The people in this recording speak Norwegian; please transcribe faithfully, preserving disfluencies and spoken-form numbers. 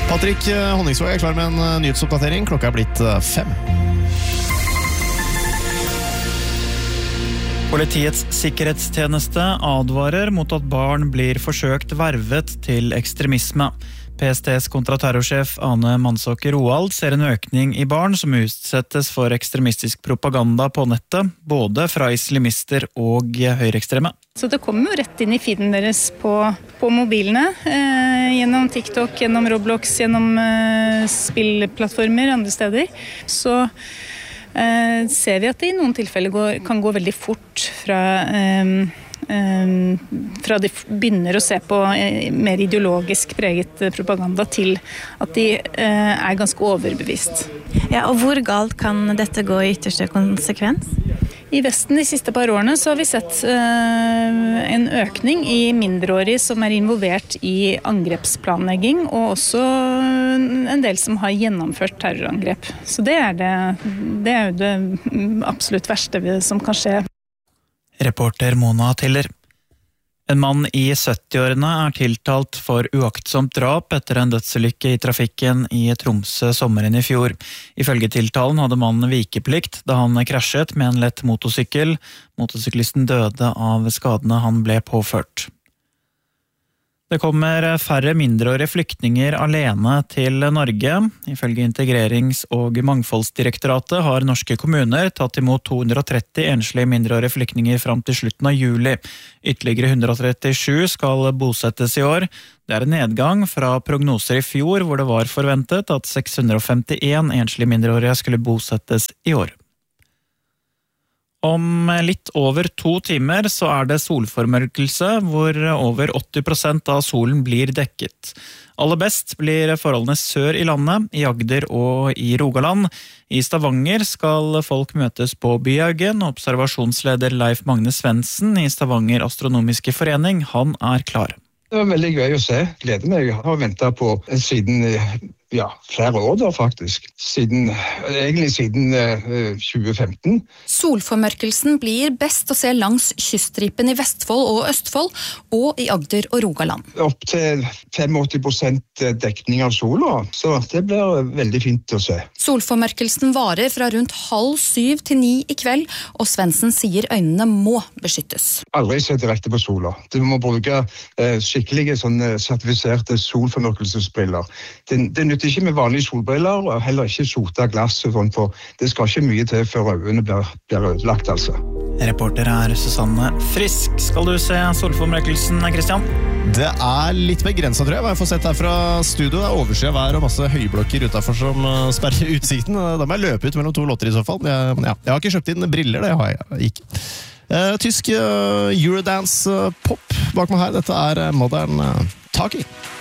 Patrick Honningsvåg er klar med en nyhetsoppdatering. Klokka er blitt fem. Politiets sikkerhetstjeneste advarer mot at barn blir forsøkt vervet til ekstremisme. P S T's kontraterrorsjef Ane Mansåker Roald ser en økning i barn som utsettes for ekstremistisk propaganda på nettet, både fra islamister og høyreekstreme. Så det kommer jo rett inn i feeden deres på, på mobilene, eh, gjennom TikTok, gjennom Roblox, gjennom eh, spillplattformer andre steder. Så eh, ser vi at det i noen tilfeller går, kan gå veldig fort fra... Eh, fra de begynner å se på mer ideologisk preget propaganda til at de er ganske overbevist. Ja, og hvor galt kan dette gå i ytterste konsekvens? I Vesten de siste par årene så har vi sett en økning i mindreårige som er involvert i angrepsplanlegging, og også en del som har gjennomført terrorangrep. Så det er det, det er jo det absolutt verste som kan skje. Reporter Mona Tiller. En mann i syttiårene er tiltalt for uaktsomt drap etter en dødsulykke i trafikken i Tromsø sommeren i fjor. Ifølge tiltalen hadde mannen vikeplikt da han krasjet med en lett motorsykkel. Motorsyklisten døde av skadene han ble påført. Det kommer færre mindreårige flyktninger alene til Norge. Ifølge Integrerings- og Mangfoldsdirektoratet har norske kommuner tatt imot to hundre og tretti enslige mindreårige flyktninger fram til slutten av juli. Ytterligere hundre og trettisju skal bosettes i år. Det er en nedgang fra prognoser i fjor, hvor det var forventet at seks hundre og femtien enslige mindreårige skulle bosettes i år. Om litt over to timer så er det solformørkelse, hvor over åtti prosent av solen blir dekket. Aller best blir forholdene sør i landet, i Agder og i Rogaland. I Stavanger skal folk møtes på Byhaugen. Observasjonsleder Leif Magne Svendsen i Stavanger Astronomiske Forening, han er klar. Det var veldig gøy å se. Gleder meg. Jeg har ventet på siden ja, flere år da faktisk. Siden, egentlig siden uh, tjue femten. Solformørkelsen blir best å se langs kyststripen i Vestfold og Østfold, og i Agder og Rogaland. Opp til åttifem prosent dekning av sola, så det blir veldig fint å se. Solformørkelsen varer fra rundt halv syv til ni i kveld, og Svendsen sier øynene må beskyttes. Aldri se direkte på sola. Du må bruke uh, skikkelige sånne sertifiserte solformørkelsesbriller. Det, det nytter ikke med vanlige solbriller, og heller ikke sota glass og sånt, for det skal ikke mye til før øynene blir, blir ødelagt, altså. Reporter er Susanne Frisk. Skal du se solformørkelsen, Kristian? Det er litt begrenset, tror jeg. Hva jeg får sett her fra studio. Det er overskyet vær og masse høyblokker utenfor som sperrer utsikten. Da må jeg løpe ut mellom to lotter i så fall. Jeg, ja, jeg har ikke kjøpt inn briller, det har jeg ikke. Uh, tysk uh, Eurodance uh, pop bak meg her. Dette er uh, Modern uh, Talking.